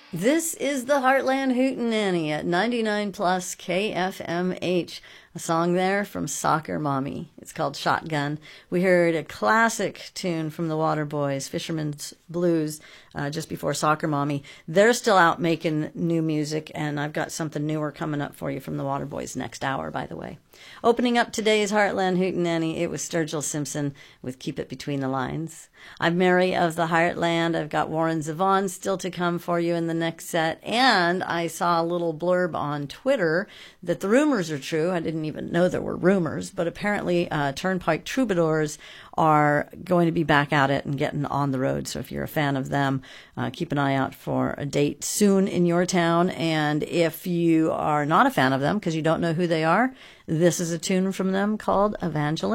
This is the Heartland Hootenanny at 99 plus KFMH. A song there from Soccer Mommy. It's called Shotgun. We heard a classic tune from the Waterboys, Fisherman's Blues, just before Soccer Mommy. They're still out making new music, and I've got something newer coming up for you from the Waterboys next hour, by the way. Opening up today's Heartland Hootenanny, it was Sturgill Simpson with Keep It Between the Lines. I'm Mary of the Heartland. I've got Warren Zevon still to come for you in the next set, and I saw a little blurb on Twitter that the rumors are true. I didn't even know there were rumors, but apparently Turnpike Troubadours are going to be back at it and getting on the road. So if you're a fan of them, keep an eye out for a date soon in your town. And if you are not a fan of them because you don't know who they are, this is a tune from them called Evangeline.